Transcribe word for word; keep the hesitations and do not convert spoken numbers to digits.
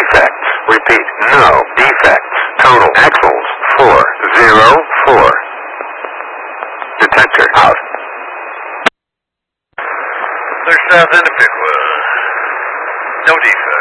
defects. Repeat, no defects. Total axles, four zero four. Detector out. Clear south into Pickwood. No defects.